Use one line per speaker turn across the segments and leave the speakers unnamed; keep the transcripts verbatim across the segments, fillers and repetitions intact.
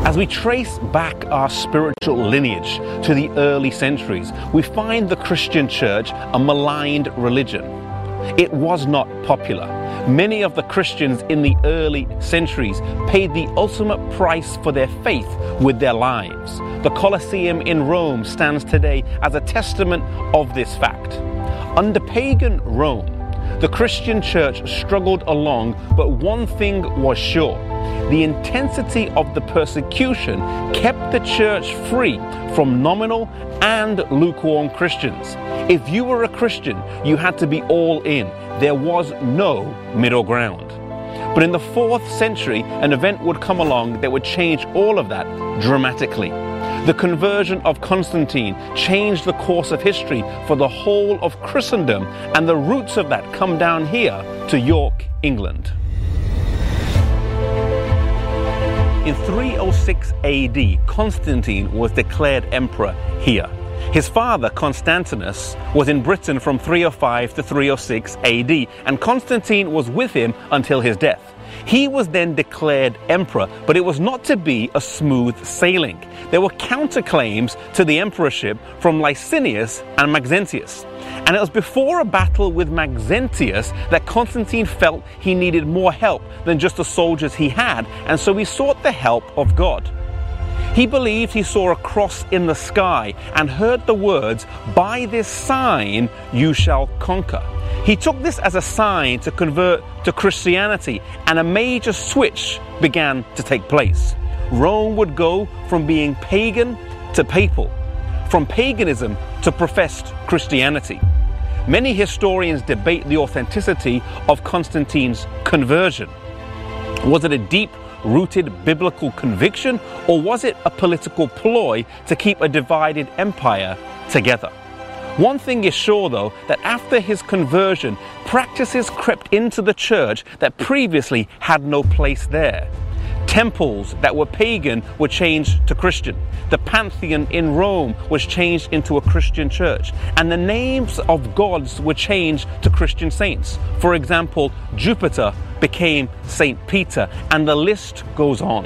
As we trace back our spiritual lineage to the early centuries, we find the Christian church a maligned religion. It was not popular. Many of the Christians in the early centuries paid the ultimate price for their faith with their lives. The Colosseum in Rome stands today as a testament of this fact. Under pagan Rome, the Christian church struggled along, but one thing was sure. The intensity of the persecution kept the church free from nominal and lukewarm Christians. If you were a Christian, you had to be all in. There was no middle ground. But in the fourth century, an event would come along that would change all of that dramatically. The conversion of Constantine changed the course of history for the whole of Christendom, and the roots of that come down here to York, England. In three oh six A D, Constantine was declared emperor here. His father, Constantinus, was in Britain from three oh five to three oh six A D, and Constantine was with him until his death. He was then declared emperor, but it was not to be a smooth sailing. There were counterclaims to the emperorship from Licinius and Maxentius. And it was before a battle with Maxentius that Constantine felt he needed more help than just the soldiers he had, and so he sought the help of God. He believed he saw a cross in the sky and heard the words, "By this sign you shall conquer." He took this as a sign to convert to Christianity, and a major switch began to take place. Rome would go from being pagan to papal, from paganism to professed Christianity. Many historians debate the authenticity of Constantine's conversion. Was it a deep-rooted biblical conviction, or was it a political ploy to keep a divided empire together? One thing is sure, though, that after his conversion, practices crept into the church that previously had no place there. Temples that were pagan were changed to Christian. The Pantheon in Rome was changed into a Christian church. And the names of gods were changed to Christian saints. For example, Jupiter became Saint Peter, and the list goes on.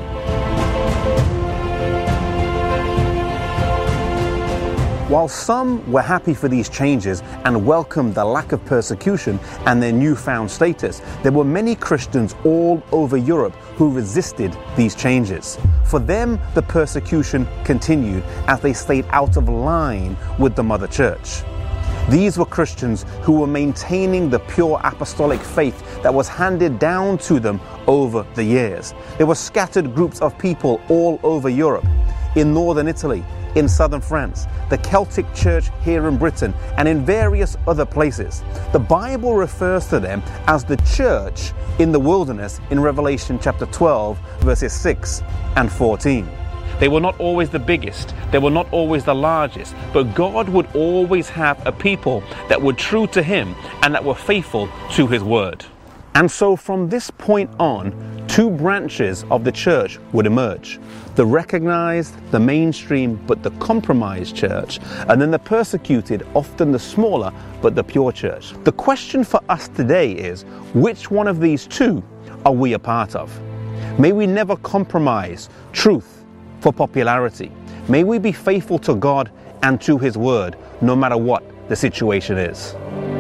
While some were happy for these changes and welcomed the lack of persecution and their newfound status, there were many Christians all over Europe who resisted these changes. For them, the persecution continued as they stayed out of line with the Mother Church. These were Christians who were maintaining the pure apostolic faith that was handed down to them over the years. There were scattered groups of people all over Europe, in northern Italy, in southern France, the Celtic Church here in Britain, and in various other places. The Bible refers to them as the church in the wilderness in Revelation chapter twelve, verses six and fourteen. They were not always the biggest, they were not always the largest, but God would always have a people that were true to Him and that were faithful to His word. And so from this point on, two branches of the church would emerge. The recognized, the mainstream, but the compromised church, and then the persecuted, often the smaller, but the pure church. The question for us today is, which one of these two are we a part of? May we never compromise truth for popularity. May we be faithful to God and to His word, no matter what the situation is.